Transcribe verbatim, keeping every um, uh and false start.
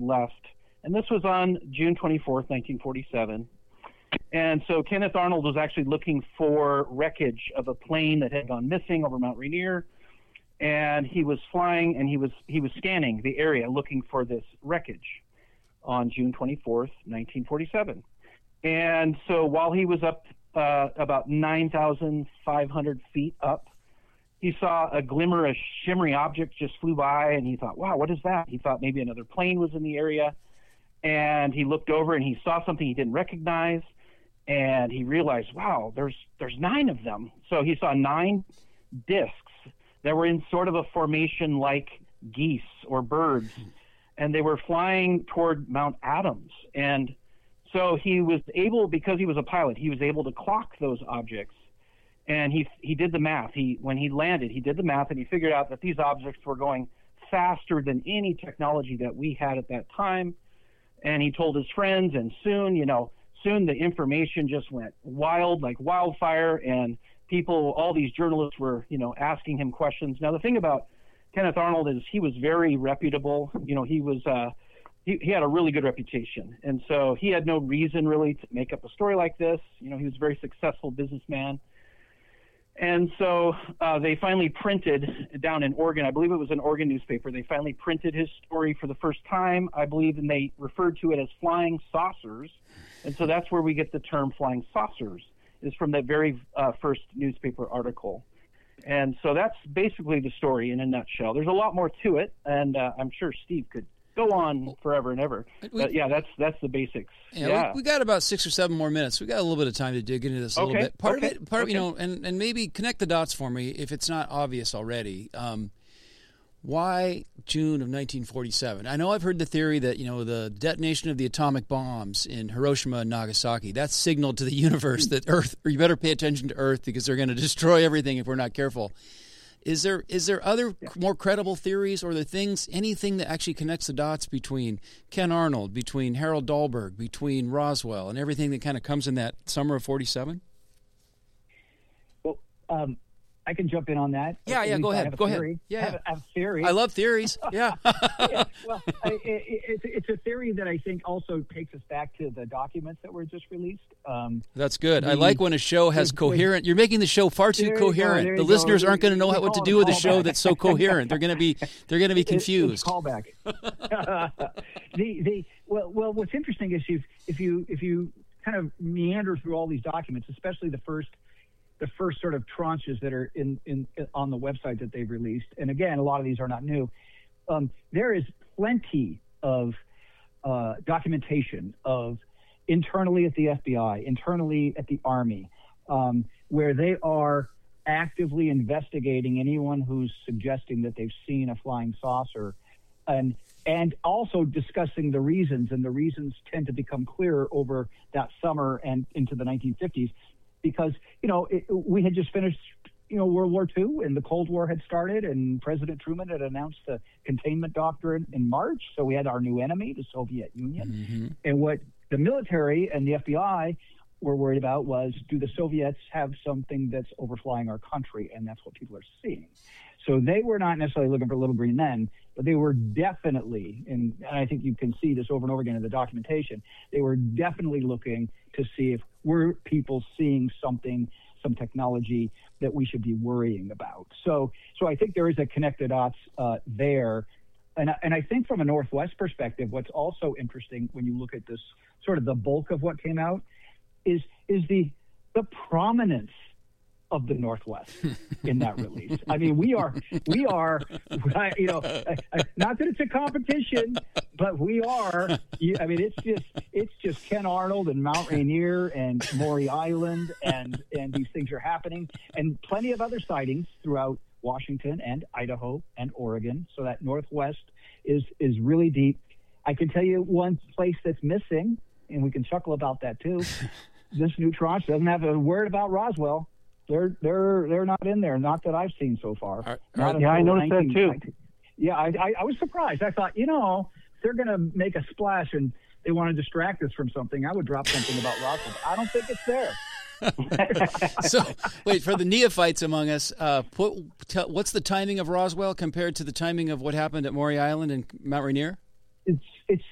left. And this was on June twenty-fourth, nineteen forty-seven. And so Kenneth Arnold was actually looking for wreckage of a plane that had gone missing over Mount Rainier. And he was flying and he was he was scanning the area looking for this wreckage on June twenty-fourth, nineteen forty-seven. And so while he was up uh, about nine thousand five hundred feet up, he saw a glimmer, a shimmery object just flew by, and he thought, wow, what is that? He thought maybe another plane was in the area. And he looked over and he saw something he didn't recognize, and he realized, wow, there's there's nine of them. So he saw nine discs that were in sort of a formation like geese or birds, and they were flying toward Mount Adams. And so he was able, because he was a pilot, he was able to clock those objects. And he he did the math. He when he landed, he did the math, and he figured out that these objects were going faster than any technology that we had at that time. And he told his friends, and soon, you know, soon the information just went wild, like wildfire, and people, all these journalists were, you know, asking him questions. Now, the thing about Kenneth Arnold is he was very reputable. You know, he was, uh, he, he had a really good reputation. And so he had no reason really to make up a story like this. You know, he was a very successful businessman. And so uh, they finally printed down in Oregon, I believe it was an Oregon newspaper, they finally printed his story for the first time, I believe, and they referred to it as flying saucers. And so that's where we get the term flying saucers, is from that very uh, first newspaper article. And so that's basically the story in a nutshell. There's a lot more to it, and uh, I'm sure Steve could go on forever and ever. We, but yeah, that's that's the basics. Yeah, yeah. We, we got about six or seven more minutes. We got a little bit of time to dig into this a okay. little bit. Part okay. of it, part okay. of, you know, and, and maybe connect the dots for me if it's not obvious already. Um, why June of nineteen forty-seven? I know I've heard the theory that, you know, the detonation of the atomic bombs in Hiroshima and Nagasaki, that's signaled to the universe that Earth, or you better pay attention to Earth because they're going to destroy everything if we're not careful. Is there is there other yeah. more credible theories, or are there things, anything that actually connects the dots between Ken Arnold, between Harold Dahlberg, between Roswell, and everything that kind of comes in that summer of forty-seven? Well, um, I can jump in on that. Yeah, yeah, go ahead. Go theory. ahead. Yeah, I have, I have a theory. I love theories. Yeah. yeah well, I, it, it's, it's a theory that I think also takes us back to the documents that were just released. Um, That's good. the, I like when a show has coherent. You're making the show far too coherent. Go, the listeners go. aren't going to know what to do with a show back. that's so coherent. They're going to be they're going to be confused. It, callback. the the well well what's interesting is if if you if you kind of meander through all these documents, especially the first. the first sort of tranches that are in, in on the website that they've released. And again, a lot of these are not new. Um, there is plenty of uh, documentation of internally at the F B I, internally at the Army, um, where they are actively investigating anyone who's suggesting that they've seen a flying saucer, and and also discussing the reasons. And the reasons tend to become clearer over that summer and into the nineteen fifties. Because, you know, it, we had just finished, you know, World War Two, and the Cold War had started, and President Truman had announced the containment doctrine in March. So we had our new enemy, the Soviet Union. Mm-hmm. And what the military and the F B I were worried about was, do the Soviets have something that's overflying our country? And that's what people are seeing. So they were not necessarily looking for little green men, but they were definitely, and, and I think you can see this over and over again in the documentation, they were definitely looking to see if were people seeing something, some technology that we should be worrying about. So so I think there is a connected dots uh, there. And, and I think from a Northwest perspective, what's also interesting when you look at this, sort of the bulk of what came out, is is the the prominence of the Northwest in that release. I mean, we are, we are, you know, not that it's a competition, but we are, I mean, it's just, it's just Ken Arnold and Mount Rainier and Maury Island, and, and these things are happening, and plenty of other sightings throughout Washington and Idaho and Oregon. So that Northwest is, is really deep. I can tell you one place that's missing, and we can chuckle about that too. This new tranche doesn't have a word about Roswell. They're they're they're not in there, not that I've seen so far. Are, are, yeah, I noticed that too. Yeah, I, I I was surprised. I thought, you know, if they're going to make a splash and they want to distract us from something, I would drop something about Roswell. I don't think it's there. So, wait, for the neophytes among us, uh, put, tell, what's the timing of Roswell compared to the timing of what happened at Maury Island and Mount Rainier?